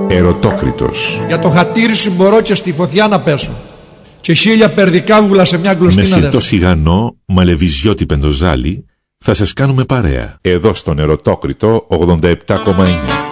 Ερωτόκριτος. Για το χατήρι σου μπορώ και στη φωτιά να πέσω. Και 1000 περδικάβουλα σε μια κλωστή να Με σιρτό σιγανό, μαλεβιζιώτη πεντοζάλι, θα σας κάνουμε παρέα. Εδώ στον Ερωτόκριτο 87,9.